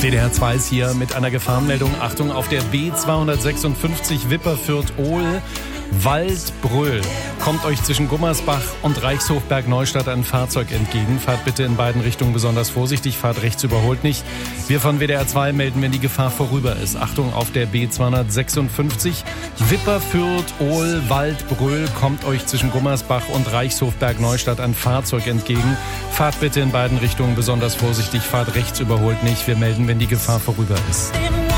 WDR 2 ist hier mit einer Gefahrenmeldung. Achtung, auf der B256 Wipperfürth-Ohl, Waldbröl. Kommt euch zwischen Gummersbach und Reichshofberg-Neustadt ein Fahrzeug entgegen. Fahrt bitte in beiden Richtungen besonders vorsichtig. Fahrt rechts, überholt nicht. Wir von WDR 2 melden, wenn die Gefahr vorüber ist. Achtung, auf der B256 Wipperfürth-Ohl, Waldbröl. Kommt euch zwischen Gummersbach und Reichshofberg-Neustadt ein Fahrzeug entgegen. Fahrt bitte in beiden Richtungen besonders vorsichtig. Fahrt rechts, überholt nicht. Wir melden, wenn die Gefahr vorüber ist.